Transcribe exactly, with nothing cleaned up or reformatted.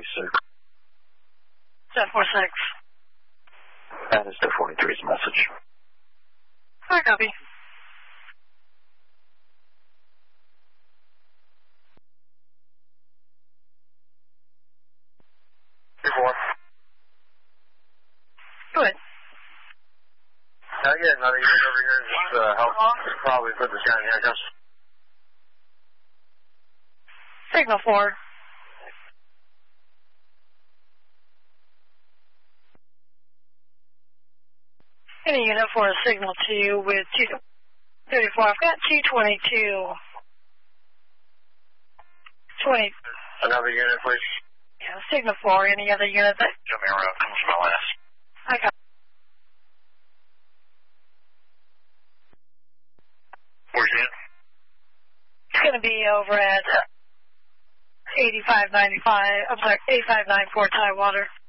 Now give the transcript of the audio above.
forty-six. seven forty-six. That is the forty-three's message. I copy. Four. Go ahead. Now, yeah, another unit over here just uh, help probably put this guy in handcuffs. Signal four. Any unit for a signal two with two thirty-four. I've got two twenty-two. twenty. Another unit, please. Yeah, signal four. Any other unit that? Show me around. Comes from my last. I got. Where's it? It's going to be over at eighty-five ninety-five. I'm sorry, eighty-five ninety-four Tidewater.